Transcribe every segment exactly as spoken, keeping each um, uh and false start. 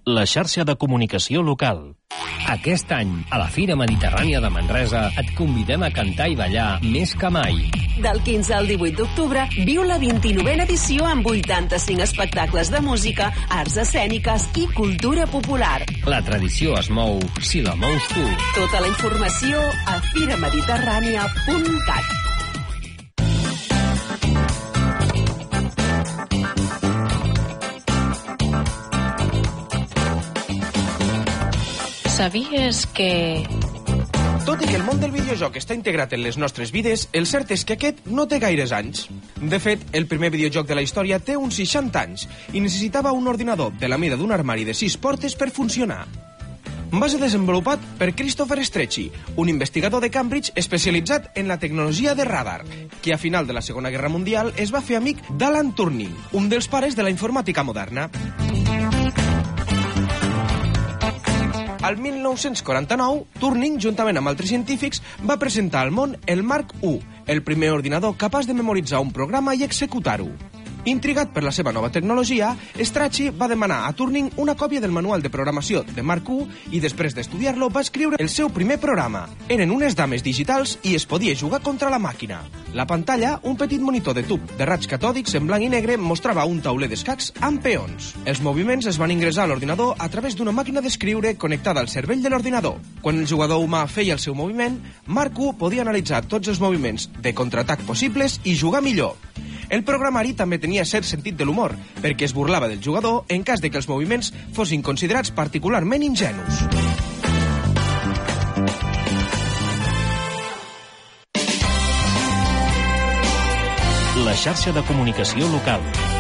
la xarxa de comunicació local. Aquest any, a la Fira Mediterrània de Manresa, et convidem a cantar i ballar més que mai. Del quinze al divuit d'octubre, viu la vint-i-novena edició amb vuitanta-cinc espectacles de música, arts escèniques i cultura popular. La tradició es mou si la mous tu. Tota la informació a fira mediterrània punt cat. Sabies que... Tot i que el món del videojoc està integrat en les nostres vides, el cert és que aquest no té gaires anys. De fet, el primer videojoc de la història té uns seixanta anys i necessitava un ordinador de la mida d'un armari de sis portes per funcionar. Va ser desenvolupat per Christopher Stretchy, un investigador de Cambridge especialitzat en la tecnologia de radar, que a final de la Segona Guerra Mundial es va fer amic d'Alan Turing, un dels pares de la informàtica moderna. Al mil nou-cents quaranta-nou, Turing, juntament amb altres científics, va presentar al món el Mark u, el primer ordinador capaç de memoritzar un programa i executar-ho. Intrigat per la seva nova tecnologia, Strachey va demanar a Turing una còpia del manual de programació de Mark u i després d'estudiar-lo va escriure el seu primer programa. Eren unes dames digitals i es podia jugar contra la màquina. La pantalla, un petit monitor de tub de raigs catòdics en blanc i negre, mostrava un tauler d'escacs amb peons. Els moviments es van ingressar a l'ordinador a través d'una màquina d'escriure connectada al cervell de l'ordinador. Quan el jugador humà feia el seu moviment, Mark u podia analitzar tots els moviments de contraatac possibles i jugar millor. El programari també tenia cert sentit de l'humor, perquè es burlava del jugador en cas de que els moviments fossin considerats particularment ingenus. La xarxa de comunicació local.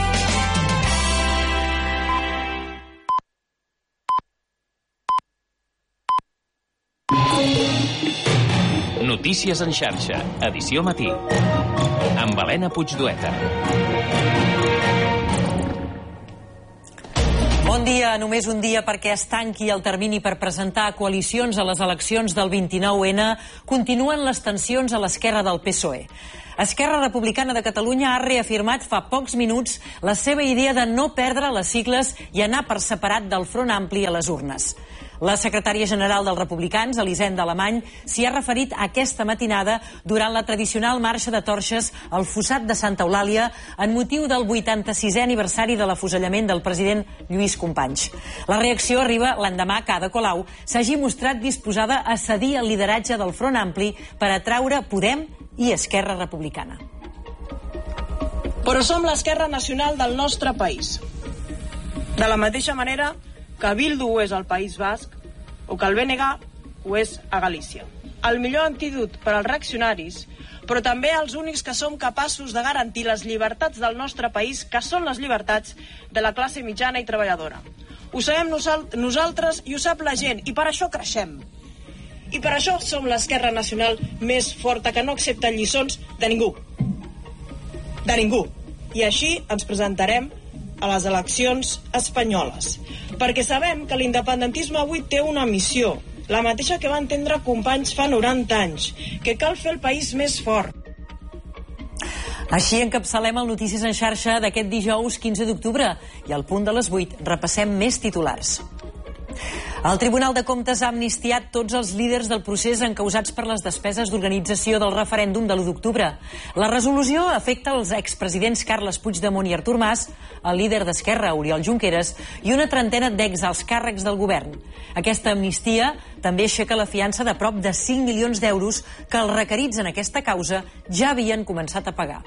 Notícies en xarxa, edició matí. Amb Helena Puigdueta. Bon dia, només un dia perquè es tanqui el termini per presentar coalicions a les eleccions del vint-i-nou ene, continuen les tensions a l'esquerra del P S O E. Esquerra Republicana de Catalunya ha reafirmat fa pocs minuts la seva idea de no perdre les sigles i anar per separat del Front Ampli a les urnes. La secretària general dels republicans, Elisenda Alemany, s'hi ha referit aquesta matinada durant la tradicional marxa de torxes al fossat de Santa Eulàlia en motiu del vuitanta-sisè aniversari de l'afusellament del president Lluís Companys. La reacció arriba l'endemà que Ada Colau s'hagi mostrat disposada a cedir el lideratge del Front Ampli per atraure Podem i Esquerra Republicana. Però som l'esquerra nacional del nostre país. De la mateixa manera que Bildu ho és al País Basc o que el B N G ho és a Galícia. El millor antídot per als reaccionaris, però també els únics que som capaços de garantir les llibertats del nostre país, que són les llibertats de la classe mitjana i treballadora. Ho sabem nosaltres i ho sap la gent, i per això creixem. I per això som l'esquerra nacional més forta, que no accepta lliçons de ningú. De ningú. I així ens presentarem a les eleccions espanyoles. Perquè sabem que l'independentisme avui té una missió, la mateixa que va entendre Companys fa noranta anys, que cal fer el país més fort. Així encapçalem el Notícies en xarxa d'aquest dijous quinze d'octubre i al punt de les vuit repassem més titulars. El Tribunal de Comptes ha amnistiat tots els líders del procés encausats per les despeses d'organització del referèndum de l'u d'octubre. La resolució afecta els expresidents Carles Puigdemont i Artur Mas, el líder d'Esquerra, Oriol Junqueras, i una trentena d'exalts càrrecs del govern. Aquesta amnistia també aixeca la fiança de prop de cinc milions d'euros que els requerits en aquesta causa ja havien començat a pagar.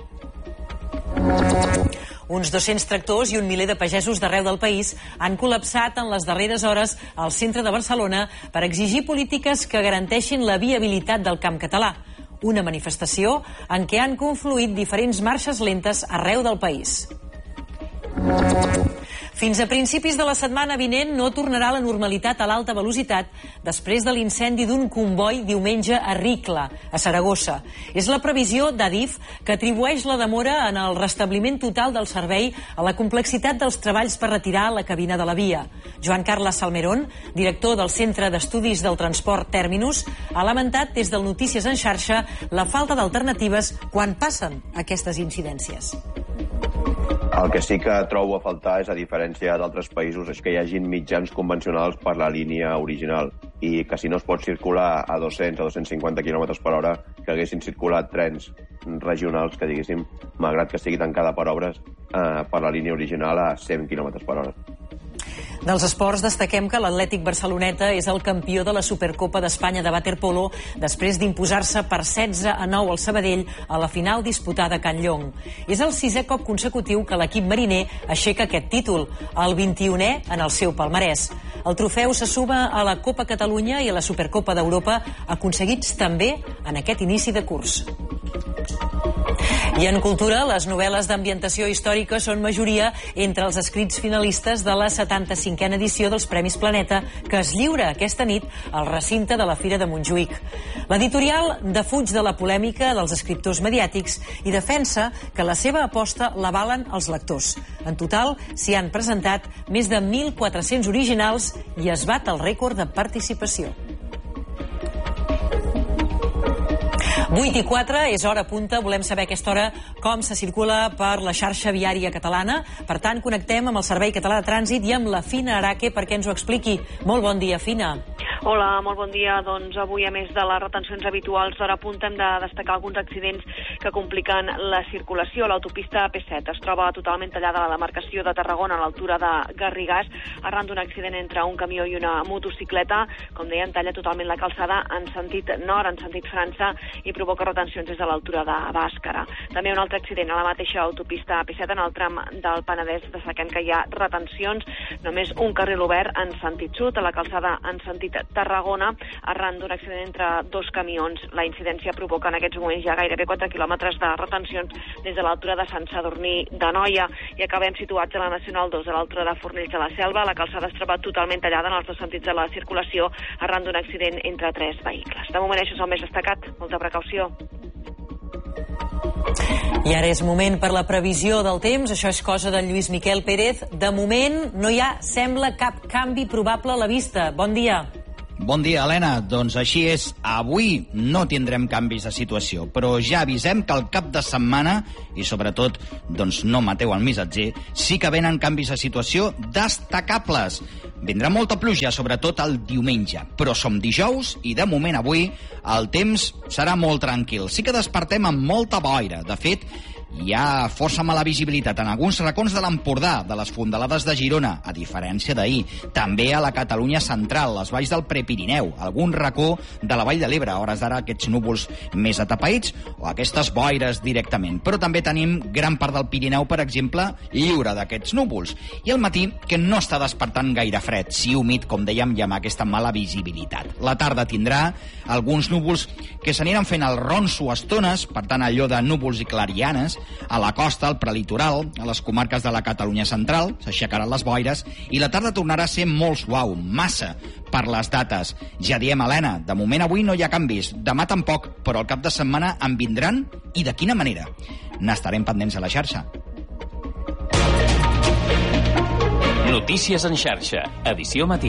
Uns dos-cents tractors i un miler de pagesos d'arreu del país han col·lapsat en les darreres hores al centre de Barcelona per exigir polítiques que garanteixin la viabilitat del camp català. Una manifestació en què han confluït diferents marxes lentes arreu del país. Fins a principis de la setmana vinent no tornarà la normalitat a l'alta velocitat després de l'incendi d'un comboi diumenge a Ricla, a Saragossa. És la previsió d'Adif que atribueix la demora en el restabliment total del servei a la complexitat dels treballs per retirar la cabina de la via. Joan Carles Salmerón, director del Centre d'Estudis del Transport Terminus, ha lamentat des del Notícies en xarxa la falta d'alternatives quan passen aquestes incidències. El que sí que trobo a faltar és, a diferència d'altres països, és que hi hagin mitjans convencionals per la línia original i que si no es pot circular a dos-cents a dos-cents cinquanta quilòmetres per hora, que haguessin circulat trens regionals que, diguéssim, malgrat que estigui tancada per obres, eh, per la línia original a cent quilòmetres per hora. Dels esports destaquem que l'Atlètic Barceloneta és el campió de la Supercopa d'Espanya de waterpolo després d'imposar-se per setze a nou al Sabadell a la final disputada a Can Llong. És el sisè cop consecutiu que l'equip mariner aixeca aquest títol, el vint-i-unè en el seu palmarès. El trofeu se suma a la Copa Catalunya i a la Supercopa d'Europa, aconseguits també en aquest inici de curs. I en cultura, les novel·les d'ambientació històrica són majoria entre els escrits finalistes de la setanta-cinquena edició dels Premis Planeta, que es lliura aquesta nit al recinte de la Fira de Montjuïc. L'editorial defuig de la polèmica dels escriptors mediàtics i defensa que la seva aposta l'avalen els lectors. En total, s'hi han presentat més de mil quatre-cents originals i es bat el rècord de participació. vuit i quatre, és hora punta. Volem saber a aquesta hora com se circula per la xarxa viària catalana. Per tant, connectem amb el Servei Català de Trànsit i amb la Fina Araque perquè ens ho expliqui. Molt bon dia, Fina. Hola, molt bon dia. Doncs avui, a més de les retencions habituals d'hora punta, hem de destacar alguns accidents que compliquen la circulació. L'autopista P set es troba totalment tallada a la demarcació de Tarragona a l'altura de Garrigàs, arran d'un accident entre un camió i una motocicleta. Com dèiem, talla totalment la calçada en sentit nord, en sentit França, i provoca retencions des de l'altura de Bàscara. També un altre accident a la mateixa autopista P set en el tram del Penedès. Destaquem que hi ha retencions, només un carril obert en sentit sud, a la calçada en sentit Tarragona, arran d'un accident entre dos camions. La incidència provoca en aquests moments ja gairebé quatre quilòmetres de retencions des de l'altura de Sant Sadurní d'Anoia. I acabem situats a la Nacional dos, a l'altura de Fornells de la Selva. La calçada es troba totalment tallada en els dos sentits de la circulació, arran d'un accident entre tres vehicles. De moment això és el més destacat. Molta precaució. I ara és moment per la previsió del temps. Això és cosa del Lluís Miquel Pérez. De moment no hi ha, sembla, cap canvi probable a la vista. Bon dia. Bon dia, Helena. Doncs així és. Avui no tindrem canvis de situació, però ja avisem que al cap de setmana, i sobretot, doncs no mateu el missatger, sí que venen canvis de situació destacables. Vindrà molta pluja, sobretot el diumenge, però som dijous i de moment avui el temps serà molt tranquil. Sí que despertem amb molta boira. De fet, hi ha força mala visibilitat en alguns racons de l'Empordà, de les fondalades de Girona, a diferència d'ahir. També a la Catalunya central, les valls del Prepirineu, algun racó de la Vall de l'Ebre, a hores d'ara aquests núvols més atapeïts o aquestes boires directament. Però també tenim gran part del Pirineu, per exemple, lliure d'aquests núvols. I al matí, que no està despertant gaire fred, sí humit, com dèiem, i amb aquesta mala visibilitat. La tarda tindrà alguns núvols que s'aniran fent el ronso a estones, per tant allò de núvols i clarianes, a la costa, al prelitoral, a les comarques de la Catalunya central, s'aixecaran les boires, i la tarda tornarà a ser molt suau, massa, per les dates. Ja diem, Helena, de moment avui no hi ha canvis, demà tampoc, però al cap de setmana en vindran, i de quina manera? N'estarem pendents a la xarxa. Notícies en xarxa, edició matí.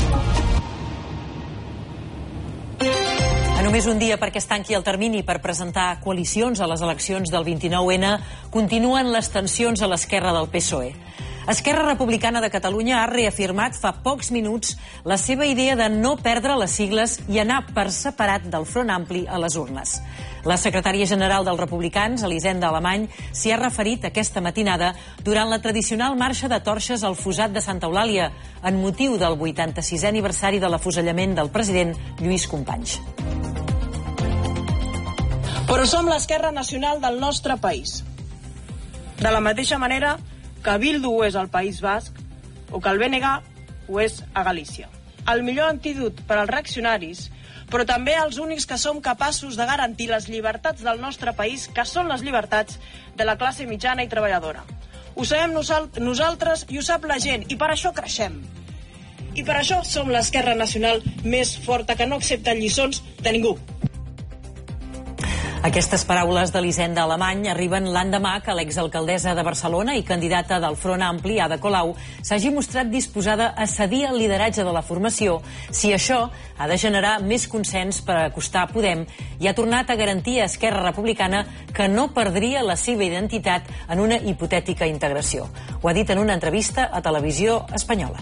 Només un dia perquè es tanqui el termini per presentar coalicions a les eleccions del vint-i-nou ene, continuen les tensions a l'esquerra del P S O E. Esquerra Republicana de Catalunya ha reafirmat fa pocs minuts la seva idea de no perdre les sigles i anar per separat del Front Ampli a les urnes. La secretària general dels republicans, Elisenda Alemany, s'hi ha referit aquesta matinada durant la tradicional marxa de torxes al Fosat de Santa Eulàlia, en motiu del vuitanta-sisè aniversari de l'afusellament del president Lluís Companys. Però som l'esquerra nacional del nostre país. De la mateixa manera que Bildu ho és al País Basc o que el B N G ho és a Galícia. El millor antídot per als reaccionaris, però també els únics que som capaços de garantir les llibertats del nostre país, que són les llibertats de la classe mitjana i treballadora. Ho sabem nosaltres i ho sap la gent, i per això creixem. I per això som l'esquerra nacional més forta, que no accepta lliçons de ningú. Aquestes paraules d'Elisenda Alemany arriben l'endemà que l'exalcaldessa de Barcelona i candidata del Front Ampli, Ada Colau, s'hagi mostrat disposada a cedir el lideratge de la formació si això ha de generar més consens per acostar a Podem i ha tornat a garantir a Esquerra Republicana que no perdria la seva identitat en una hipotètica integració. Ho ha dit en una entrevista a Televisió Espanyola.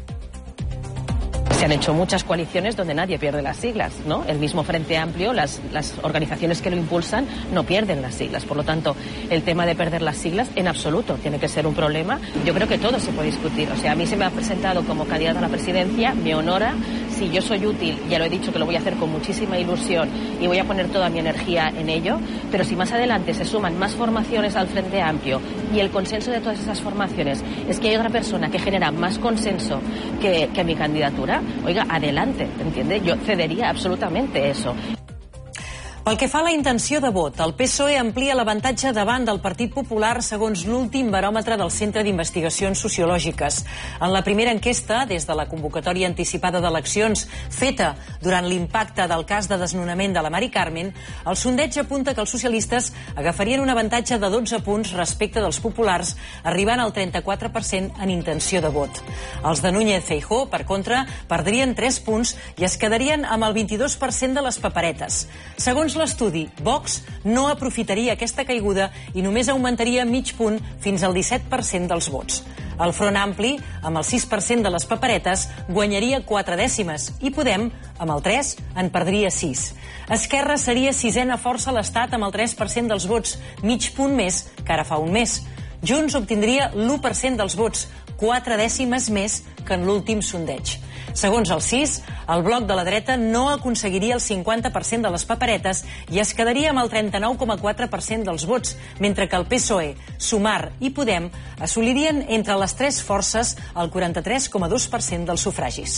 Se han hecho muchas coaliciones donde nadie pierde las siglas, ¿no? El mismo Frente Amplio, las, las organizaciones que lo impulsan no pierden las siglas. Por lo tanto, el tema de perder las siglas en absoluto tiene que ser un problema. Yo creo que todo se puede discutir. O sea, a mí se me ha presentado como candidata a la presidencia, me honora. Si yo soy útil, ya lo he dicho que lo voy a hacer con muchísima ilusión y voy a poner toda mi energía en ello. Pero si más adelante se suman más formaciones al Frente Amplio y el consenso de todas esas formaciones es que hay otra persona que genera más consenso que, que mi candidatura, oiga, adelante, ¿entiende? Yo cedería absolutamente eso. Pel que fa a la intenció de vot, el P S O E amplia l'avantatge davant del Partit Popular segons l'últim baròmetre del Centre d'Investigacions Sociològiques. En la primera enquesta, des de la convocatòria anticipada d'eleccions feta durant l'impacte del cas de desnonament de la Mari Carmen, el sondeig apunta que els socialistes agafarien un avantatge de dotze punts respecte dels populars, arribant al trenta-quatre per cent en intenció de vot. Els de Núñez Feijóo, per contra, perdrien tres punts i es quedarien amb el vint-i-dos per cent de les paperetes. Segons l'estudi, Vox no aprofitaria aquesta caiguda i només augmentaria mig punt fins al disset per cent dels vots. El Front Ampli, amb el sis per cent de les paperetes, guanyaria quatre dècimes i Podem, amb el tres, en perdria sis. Esquerra seria sisena força a l'Estat amb el tres per cent dels vots, mig punt més que ara fa un mes. Junts obtindria l'u per cent dels vots, quatre dècimes més que en l'últim sondeig. Segons el sis, el bloc de la dreta no aconseguiria el cinquanta per cent de les paperetes i es quedaria amb el trenta-nou coma quatre per cent dels vots, mentre que el P S O E, Sumar i Podem assolirien entre les tres forces el quaranta-tres coma dos per cent dels sufragis.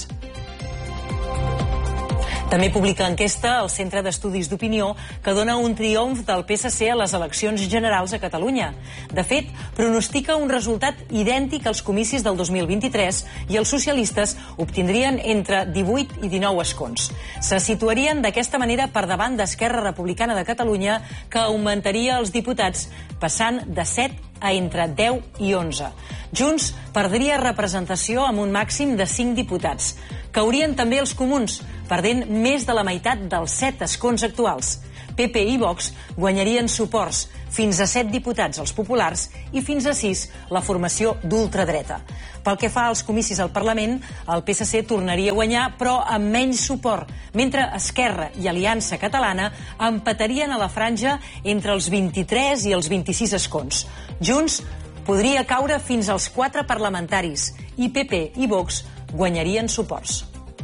També publica enquesta el Centre d'Estudis d'Opinió que dona un triomf del P S C a les eleccions generals a Catalunya. De fet, pronostica un resultat idèntic als comicis del dos mil vint-i-tres i els socialistes obtindrien entre divuit i dinou escons. Se situarien d'aquesta manera per davant d'Esquerra Republicana de Catalunya, que augmentaria els diputats, passant de set a entre deu i onze. Junts perdria representació amb un màxim de cinc diputats. Caurien també els comuns, perdent més de la meitat dels set escons actuals. P P i Vox guanyarien suports, fins a set diputats els populars i fins a sis la formació d'ultradreta. Pel que fa als comicis al Parlament, el P S C tornaria a guanyar, però amb menys suport, mentre Esquerra i Aliança Catalana empatarien a la franja entre els vint-i-tres i els vint-i-sis escons. Junts podria caure fins als quatre parlamentaris i P P i Vox guanyarien suports.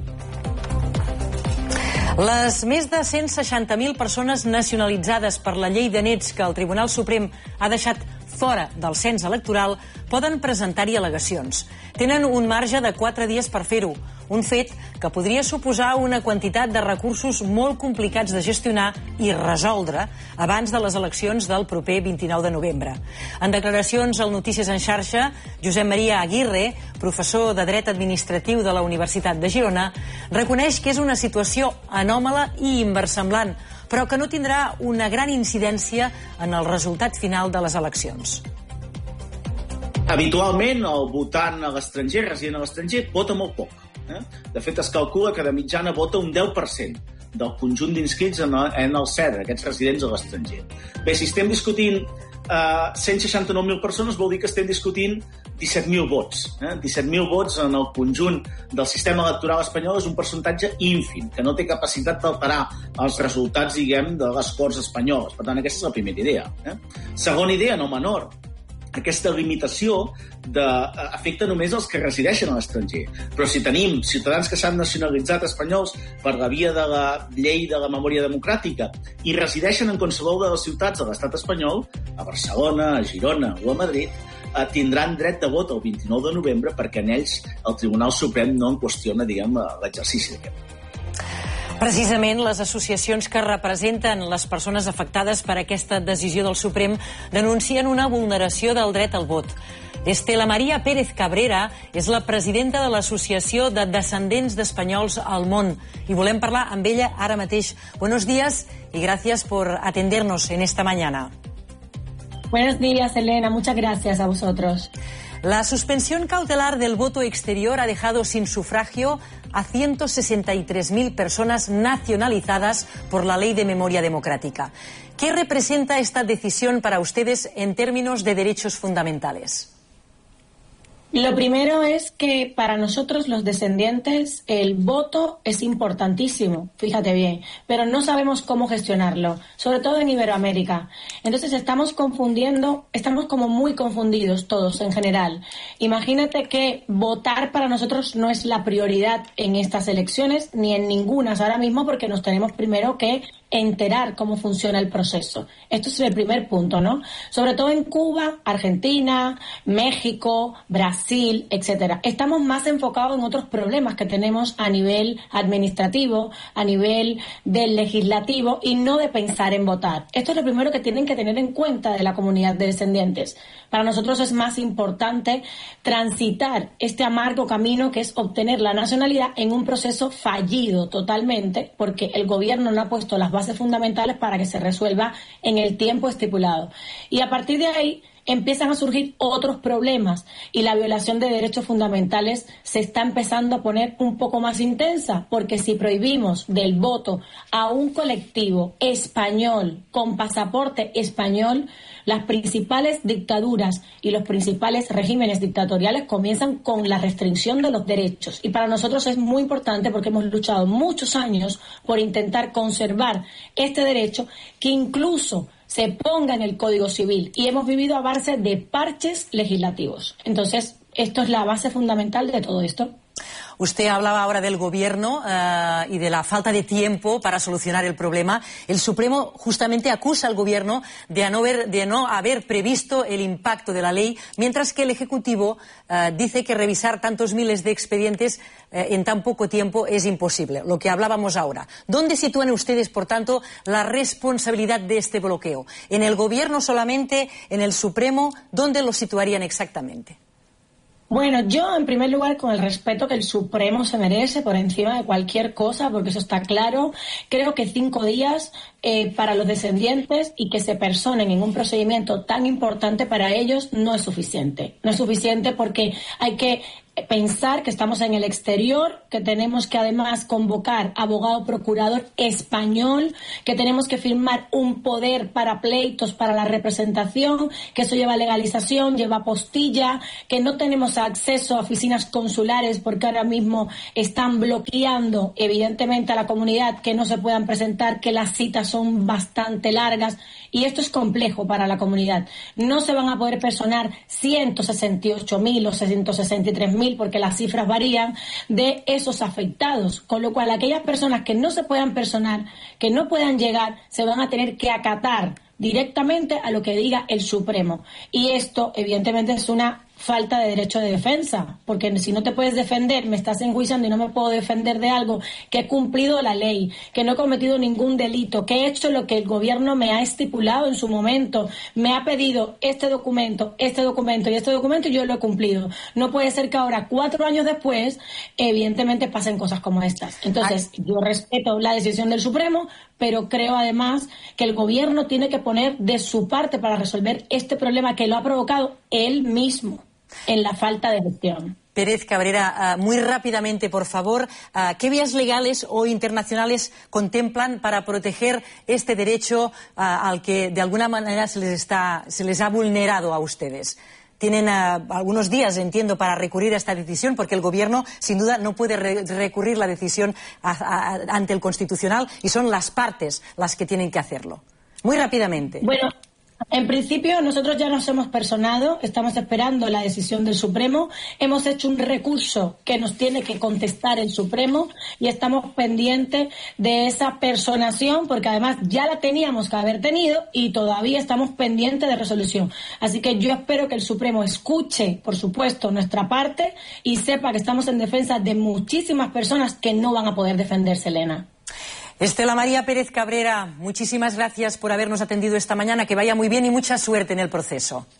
Les més de cent seixanta mil persones nacionalitzades per la llei de nets que el Tribunal Suprem ha deixat fora del cens electoral poden presentar-hi al·legacions. Tenen un marge de quatre dies per fer-ho, un fet que podria suposar una quantitat de recursos molt complicats de gestionar i resoldre abans de les eleccions del proper vint-i-nou de novembre. En declaracions al Notícies en Xarxa, Josep Maria Aguirre, professor de Dret Administratiu de la Universitat de Girona, reconeix que és una situació anòmala i inversemblant, però que no tindrà una gran incidència en el resultat final de les eleccions. Habitualment, el votant a l'estranger, resident a l'estranger, vota molt poc. Eh? De fet, es calcula que de mitjana vota un deu per cent del conjunt d'inscrits en el C E D R, aquests residents a l'estranger. Bé, si estem discutint eh, cent seixanta-nou mil persones, vol dir que estem discutint disset mil vots. Eh? disset mil vots en el conjunt del sistema electoral espanyol és un percentatge ínfim, que no té capacitat d'alterar els resultats, diguem, de les Corts espanyoles. Per tant, aquesta és la primera idea. Eh? Segona idea, no menor, aquesta limitació de, uh, afecta només els que resideixen a l'estranger. Però si tenim ciutadans que s'han nacionalitzat espanyols per la via de la llei de la memòria democràtica i resideixen en qualsevol de les ciutats de l'estat espanyol, a Barcelona, a Girona o a Madrid, uh, tindran dret de vot el vint-i-nou de novembre perquè en ells el Tribunal Suprem no en qüestiona, diguem, l'exercici d'aquest. Precisament, les associacions que representen les persones afectades per aquesta decisió del Suprem denuncien una vulneració del dret al vot. Estela María Pérez Cabrera és la presidenta de l'Associació de Descendents d'Espanyols al Món i volem parlar amb ella ara mateix. Buenos días y gracias por atendernos en esta mañana. Buenos días, Elena. Muchas gracias a vosotros. La suspensión cautelar del voto exterior ha dejado sin sufragio a ciento sesenta y tres mil personas nacionalizadas por la Ley de Memoria Democrática. ¿Qué representa esta decisión para ustedes en términos de derechos fundamentales? Lo primero es que para nosotros los descendientes el voto es importantísimo, fíjate bien, pero no sabemos cómo gestionarlo, sobre todo en Iberoamérica. Entonces estamos confundiendo, estamos como muy confundidos todos en general. Imagínate que votar para nosotros no es la prioridad en estas elecciones ni en ninguna ahora mismo porque nos tenemos primero que enterar cómo funciona el proceso. Esto es el primer punto, ¿no? Sobre todo en Cuba, Argentina, México, Brasil, etcétera. Estamos más enfocados en otros problemas que tenemos a nivel administrativo, a nivel del legislativo y no de pensar en votar. Esto es lo primero que tienen que tener en cuenta de la comunidad de descendientes. Para nosotros es más importante transitar este amargo camino que es obtener la nacionalidad en un proceso fallido totalmente porque el gobierno no ha puesto las bases fundamentales para que se resuelva en el tiempo estipulado. Y a partir de ahí empiezan a surgir otros problemas y la violación de derechos fundamentales se está empezando a poner un poco más intensa, porque si prohibimos del voto a un colectivo español con pasaporte español, las principales dictaduras y los principales regímenes dictatoriales comienzan con la restricción de los derechos. Y para nosotros es muy importante porque hemos luchado muchos años por intentar conservar este derecho que incluso se ponga en el Código Civil y hemos vivido a base de parches legislativos. Entonces, esto es la base fundamental de todo esto. Usted hablaba ahora del gobierno uh, y de la falta de tiempo para solucionar el problema. El Supremo justamente acusa al gobierno de no haber, de no haber previsto el impacto de la ley, mientras que el Ejecutivo uh, dice que revisar tantos miles de expedientes uh, en tan poco tiempo es imposible, lo que hablábamos ahora. ¿Dónde sitúan ustedes, por tanto, la responsabilidad de este bloqueo? ¿En el gobierno solamente? ¿En el Supremo? ¿Dónde lo situarían exactamente? Bueno, yo en primer lugar, con el respeto que el Supremo se merece por encima de cualquier cosa, porque eso está claro, creo que cinco días eh, para los descendientes y que se personen en un procedimiento tan importante para ellos no es suficiente. No es suficiente porque hay que pensar que estamos en el exterior, que tenemos que además convocar abogado procurador español, que tenemos que firmar un poder para pleitos, para la representación, que eso lleva legalización, lleva apostilla, que no tenemos acceso a oficinas consulares porque ahora mismo están bloqueando evidentemente a la comunidad que no se puedan presentar, que las citas son bastante largas y esto es complejo para la comunidad. No se van a poder personar ciento sesenta y ocho mil o ciento sesenta y tres mil porque las cifras varían de esos afectados, con lo cual aquellas personas que no se puedan personar, que no puedan llegar, se van a tener que acatar directamente a lo que diga el Supremo. Y esto evidentemente es una falta de derecho de defensa, porque si no te puedes defender, me estás enjuiciando y no me puedo defender de algo que he cumplido la ley, que no he cometido ningún delito, que he hecho lo que el gobierno me ha estipulado en su momento, me ha pedido este documento, este documento y este documento y yo lo he cumplido. No puede ser que ahora, cuatro años después, evidentemente pasen cosas como estas. Entonces, yo respeto la decisión del Supremo, pero creo además que el gobierno tiene que poner de su parte para resolver este problema que lo ha provocado él mismo en la falta de gestión. Pérez Cabrera, uh, muy rápidamente, por favor, uh, ¿qué vías legales o internacionales contemplan para proteger este derecho uh, al que de alguna manera se les, está, se les ha vulnerado a ustedes? Tienen uh, algunos días, entiendo, para recurrir a esta decisión, porque el Gobierno, sin duda, no puede re recurrir la decisión a, a, ante el Constitucional y son las partes las que tienen que hacerlo. Muy rápidamente. Bueno, en principio nosotros ya nos hemos personado, estamos esperando la decisión del Supremo, hemos hecho un recurso que nos tiene que contestar el Supremo y estamos pendientes de esa personación porque además ya la teníamos que haber tenido y todavía estamos pendientes de resolución. Así que yo espero que el Supremo escuche, por supuesto, nuestra parte y sepa que estamos en defensa de muchísimas personas que no van a poder defenderse, Elena. Estela María Pérez Cabrera, muchísimas gracias por habernos atendido esta mañana. Que vaya muy bien y mucha suerte en el proceso.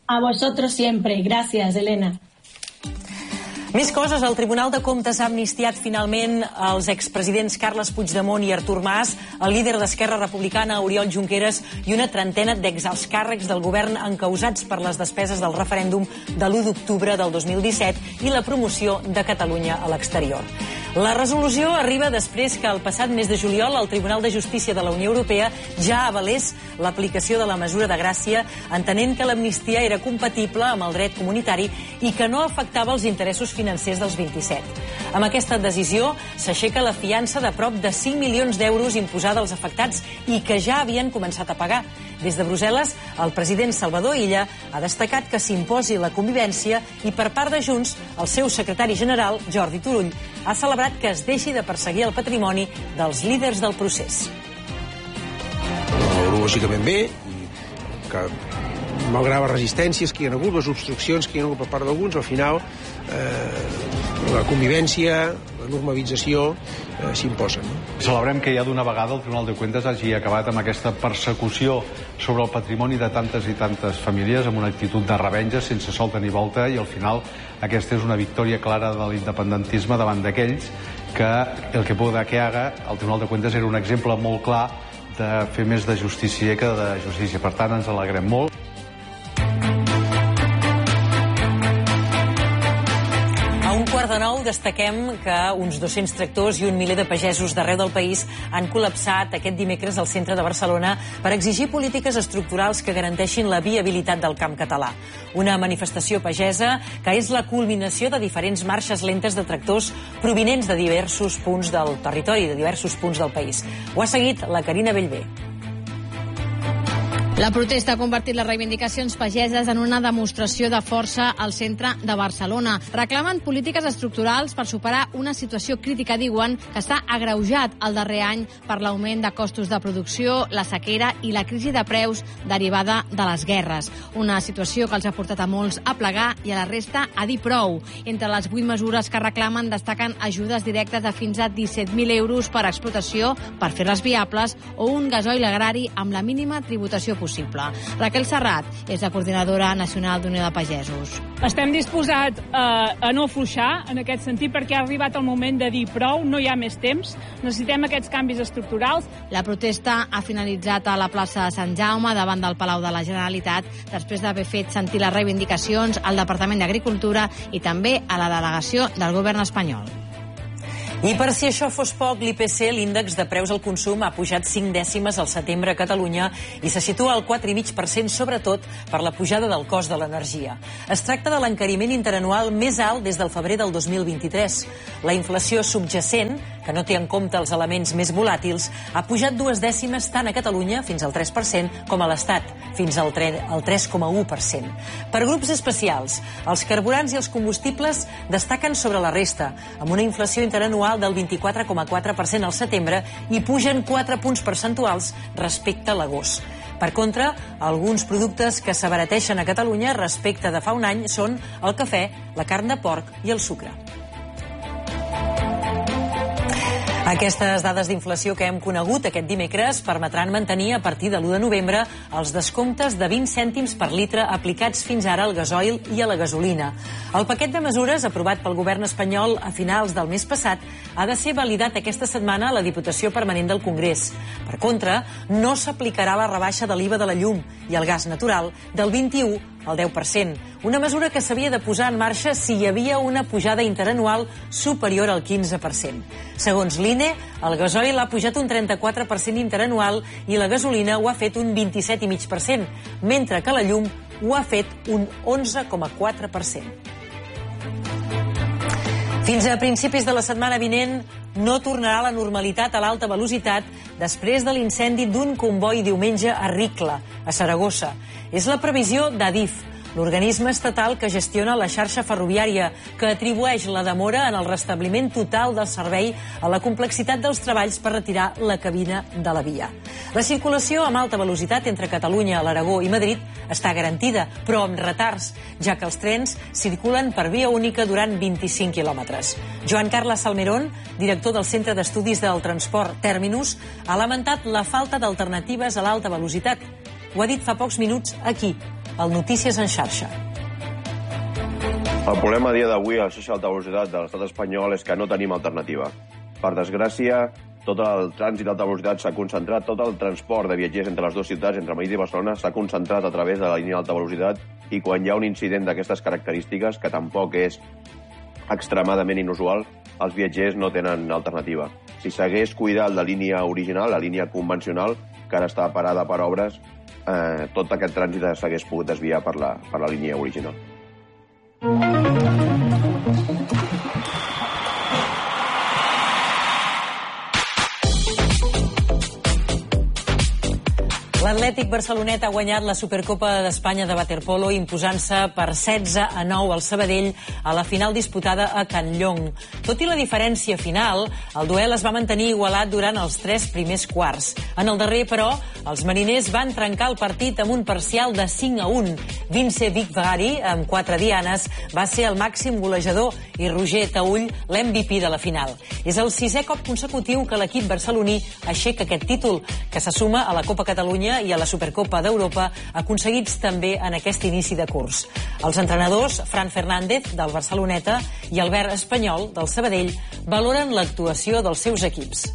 A vosotros siempre. Gracias, Elena. Més coses. El Tribunal de Comptes ha amnistiat finalment els expresidents Carles Puigdemont i Artur Mas, el líder d'Esquerra Republicana Oriol Junqueras i una trentena d'exalts càrrecs del govern encausats per les despeses del referèndum de l'u d'octubre del dos mil disset i la promoció de Catalunya a l'exterior. La resolució arriba després que el passat mes de juliol el Tribunal de Justícia de la Unió Europea ja avalés l'aplicació de la mesura de gràcia, entenent que l'amnistia era compatible amb el dret comunitari i que no afectava els interessos financers dels vint-i-set. Amb aquesta decisió s'aixeca la fiança de prop de cinc milions d'euros imposada als afectats i que ja havien començat a pagar. Des de Brussel·les, el president Salvador Illa ha destacat que s'imposi la convivència i per part de Junts, el seu secretari general, Jordi Turull, ha celebrat que es deixi de perseguir el patrimoni dels líders del procés. Lògicament bé, que malgrat les resistències que hi ha hagut, les obstruccions que hi ha hagut per part d'alguns, al final eh, la convivència, la normalització eh, s'imposen. No? Celebrem que ja d'una vegada el Tribunal de Cuentas hagi acabat amb aquesta persecució sobre el patrimoni de tantes i tantes famílies amb una actitud de revenja sense solta ni volta, i al final aquesta és una victòria clara de l'independentisme davant d'aquells que el que pueda que haga, el Tribunal de Cuentas era un exemple molt clar de fer més de justícia que de justícia. Per tant, ens alegrem molt. A un quart de nou destaquem que uns dos-cents tractors i un miler de pagesos d'arreu del país han col·lapsat aquest dimecres al centre de Barcelona per exigir polítiques estructurals que garanteixin la viabilitat del camp català. Una manifestació pagesa que és la culminació de diferents marxes lentes de tractors provinents de diversos punts del territori, de diversos punts del país. Ho ha seguit la Carina Bellver. La protesta ha convertit les reivindicacions pageses en una demostració de força al centre de Barcelona. Reclamen polítiques estructurals per superar una situació crítica, diuen, que s'ha agreujat el darrer any per l'augment de costos de producció, la sequera i la crisi de preus derivada de les guerres. Una situació que els ha portat a molts a plegar i a la resta a dir prou. Entre les vuit mesures que reclamen destaquen ajudes directes de fins a disset mil euros per explotació per fer-les viables o un gasoil agrari amb la mínima tributació possible. Raquel Serrat és la coordinadora nacional d'Unió de Pagesos. Estem disposats a, a no afluixar en aquest sentit perquè ha arribat el moment de dir prou, no hi ha més temps, necessitem aquests canvis estructurals. La protesta ha finalitzat a la plaça de Sant Jaume davant del Palau de la Generalitat després d'haver fet sentir les reivindicacions al Departament d'Agricultura i també a la delegació del govern espanyol. I per si això fos poc, l'I P C, l'índex de preus al consum, ha pujat cinc dècimes al setembre a Catalunya i se situa al quatre coma cinc per cent, sobretot per la pujada del cost de l'energia. Es tracta de l'encariment interanual més alt des del febrer del dos mil vint-i-tres. La inflació subjacent, que no té en compte els elements més volàtils, ha pujat dues dècimes tant a Catalunya, fins al tres per cent, com a l'Estat, fins al tres coma u per cent. Per grups especials, els carburants i els combustibles destaquen sobre la resta, amb una inflació interanual del vint-i-quatre coma quatre per cent al setembre i pugen quatre punts percentuals respecte a l'agost. Per contra, alguns productes que s'abarateixen a Catalunya respecte de fa un any són el cafè, la carn de porc i el sucre. Aquestes dades d'inflació que hem conegut aquest dimecres permetran mantenir a partir de l'u de novembre els descomptes de vint cèntims per litre aplicats fins ara al gasoil i a la gasolina. El paquet de mesures aprovat pel govern espanyol a finals del mes passat ha de ser validat aquesta setmana a la Diputació Permanent del Congrés. Per contra, no s'aplicarà la rebaixa de l'I V A de la llum i el gas natural del vint-i-u al deu per cent, una mesura que s'havia de posar en marxa si hi havia una pujada interanual superior al quinze per cent. Segons l'I N E, el gasoil ha pujat un trenta-quatre per cent interanual i la gasolina ho ha fet un vint-i-set coma cinc per cent, mentre que la llum ho ha fet un onze coma quatre per cent. Fins a principis de la setmana vinent no tornarà a la normalitat a l'alta velocitat després de l'incendi d'un comboi diumenge a Ricla, a Saragossa. És la previsió d'Adif, l'organisme estatal que gestiona la xarxa ferroviària, que atribueix la demora en el restabliment total del servei a la complexitat dels treballs per retirar la cabina de la via. La circulació amb alta velocitat entre Catalunya, l'Aragó i Madrid està garantida, però amb retards, ja que els trens circulen per via única durant vint-i-cinc quilòmetres. Joan Carles Salmerón, director del Centre d'Estudis del Transport Terminus, ha lamentat la falta d'alternatives a l'alta velocitat. Ho ha dit fa pocs minuts aquí, al Notícies en xarxa. El problema a dia d'avui a la xarxa d'alta velocitat de l'estat espanyol és que no tenim alternativa. Per desgràcia, tot el trànsit d'alta velocitat s'ha concentrat, tot el transport de viatgers entre les dues ciutats, entre Madrid i Barcelona, s'ha concentrat a través de la línia d'alta velocitat, i quan hi ha un incident d'aquestes característiques, que tampoc és extremadament inusual, els viatgers no tenen alternativa. Si s'hagués cuidat la línia original, la línia convencional, que ara està parada per obres, eh, tot aquest trànsit s'hagués pogut desviar per la, per la línia original. L'Atlètic Barcelonet ha guanyat la Supercopa d'Espanya de waterpolo imposant-se per setze a nou al Sabadell a la final disputada a Can Llong. Tot i la diferència final, el duel es va mantenir igualat durant els tres primers quarts. En el darrer, però, els mariners van trencar el partit amb un parcial de cinc a un. Vince Vicvari, amb quatre dianes, va ser el màxim golejador i Roger Taüll l'M V P de la final. És el sisè cop consecutiu que l'equip barceloní aixeca aquest títol, que se suma a la Copa Catalunya i a la Supercopa d'Europa, aconseguits també en aquest inici de curs. Els entrenadors, Fran Fernández, del Barceloneta, i Albert Espanyol, del Sabadell, valoren l'actuació dels seus equips.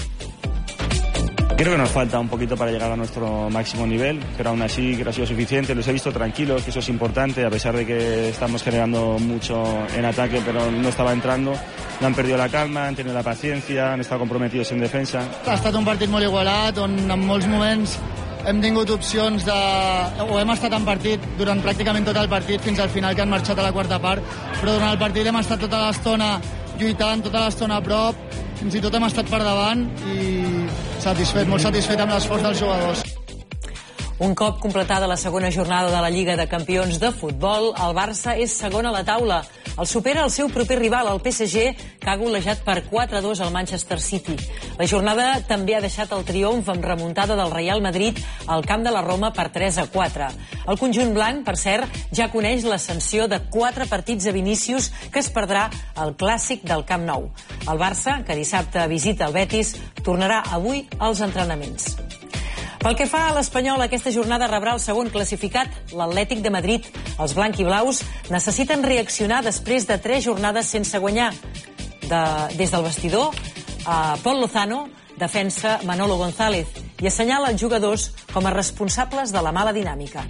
Creo que nos falta un poquito para llegar a nuestro máximo nivel, pero aún así creo que ha sido suficiente. Los he visto tranquilos, que eso es importante, a pesar de que estamos generando mucho en ataque, pero no estaba entrando. No han perdido la calma, han tenido la paciencia, han estado comprometidos en defensa. Ha estat un partit molt igualat, on en molts moments hem tingut opcions de... o hem estat en partit durant pràcticament tot el partit fins al final, que han marxat a la quarta part, però durant el partit hem estat tota l'estona lluitant, tota l'estona a prop, fins i tot hem estat per davant i satisfet, molt satisfet amb l'esforç dels jugadors. Un cop completada la segona jornada de la Lliga de Campions de futbol, el Barça és segon a la taula. El supera el seu proper rival, el P S G, que ha golejat per quatre a dos al Manchester City. La jornada també ha deixat el triomf amb remuntada del Real Madrid al camp de la Roma per tres a quatre. El conjunt blanc, per cert, ja coneix la sanció de quatre partits a Vinícius, que es perdrà al clàssic del Camp Nou. El Barça, que dissabte visita el Betis, tornarà avui als entrenaments. Pel que fa a l'Espanyol, aquesta jornada rebrà el segon classificat, l'Atlètic de Madrid. Els blanc-i-blaus necessiten reaccionar després de tres jornades sense guanyar. De, des del vestidor, a Pol Lozano defensa Manolo González i assenyala els jugadors com a responsables de la mala dinàmica.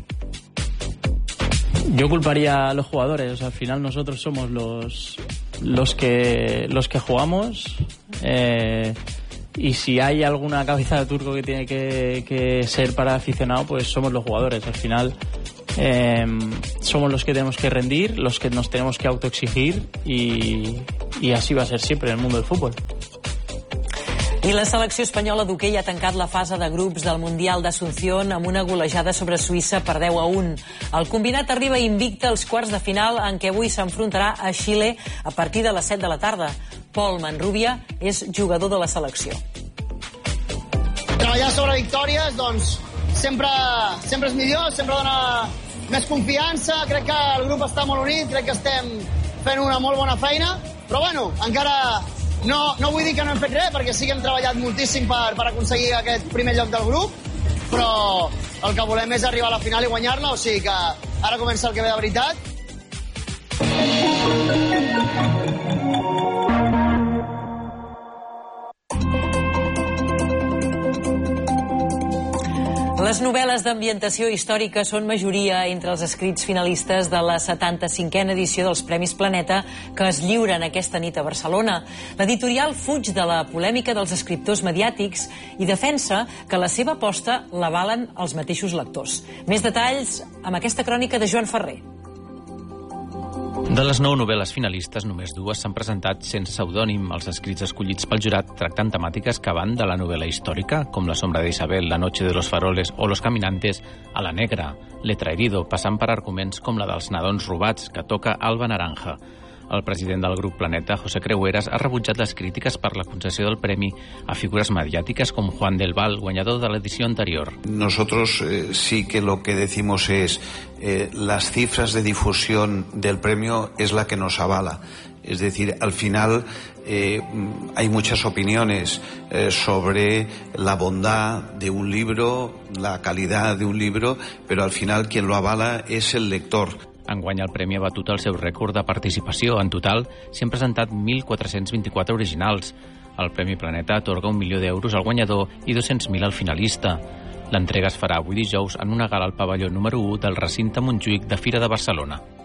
Yo culparía a los jugadores. O sea, al final nosotros somos los, los, que, los que jugamos. Eh... Y si hay alguna cabeza de turco que tiene que, que ser para aficionado, pues somos los jugadores. Al final eh, somos los que tenemos que rendir, los que nos tenemos que autoexigir y, y así va a ser siempre en el mundo del fútbol. I la selecció espanyola d'hoquei ha tancat la fase de grups del Mundial d'Asunción amb una golejada sobre Suïssa per deu a un. El combinat arriba invicte als quarts de final, en què avui s'enfrontarà a Xile a partir de les set de la tarda. Pol Manrubia és jugador de la selecció. Treballar sobre victòries, doncs, sempre, sempre és millor, sempre dona més confiança. Crec que el grup està molt unit, crec que estem fent una molt bona feina, però bueno, encara no, no vull dir que no hem fet res, perquè sí que hem treballat moltíssim per, per aconseguir aquest primer lloc del grup, però el que volem és arribar a la final i guanyar-la, o sigui que ara comença el que ve de veritat. Les novel·les d'ambientació històrica són majoria entre els escrits finalistes de la setanta-cinquena edició dels Premis Planeta, que es lliuren aquesta nit a Barcelona. L'editorial fuig de la polèmica dels escriptors mediàtics i defensa que la seva aposta l'avalen els mateixos lectors. Més detalls amb aquesta crònica de Joan Ferrer. De les nou novel·les finalistes, només dues s'han presentat sense pseudònim. Els escrits escollits pel jurat tracten temàtiques que van de la novel·la històrica, com La sombra de Isabel, La noche de los faroles o Los caminantes, a la negra, Letra herido, passant per arguments com la dels nadons robats, que toca Alba Naranja. El president del grup Planeta, José Creueras, ha rebutjat les crítiques per la concessió del premi a figures mediàtiques com Juan del Val, guanyador de l'edició anterior. Nosotros eh, sí que lo que decimos es eh, las cifras de difusión del premio es la que nos avala. Es decir, al final eh, hay muchas opiniones eh, sobre la bondad de un libro, la calidad de un libro, pero al final quien lo avala es el lector. Enguany el premi ha batut el seu rècord de participació. En total s'hi han presentat mil quatre-cents vint-i-quatre originals. El Premi Planeta atorga un milió d'euros al guanyador i dos-cents mil al finalista. L'entrega es farà avui dijous en una gala al pavelló número u del recinte Montjuïc de Fira de Barcelona.